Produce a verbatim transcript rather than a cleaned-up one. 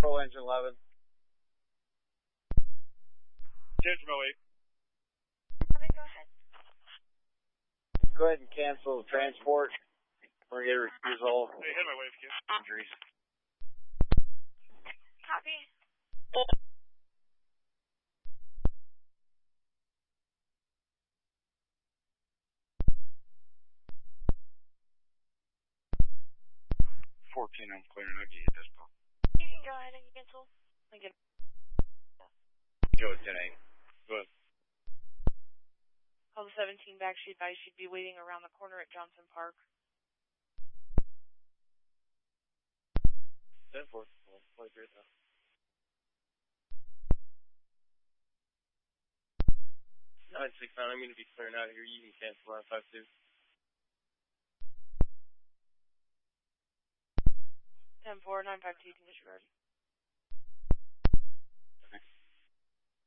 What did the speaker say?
control engine eleven. Change my way. Okay, go ahead. Go ahead and cancel the transport. We're going to get a refusal. Hey, hit my way if you can. Injuries. Copy. fourteen, I'm clearing. I'll get you this call. You can go ahead and cancel. Lincoln. Go with ten eight. Go ahead. Call the seventeen back. She advised she'd be waiting around the corner at Johnson Park. ten four. Well, play great though. nine six nine, I'm going to be clearing out of here. You can cancel nine five two. ten four, nine five two, you can disregard.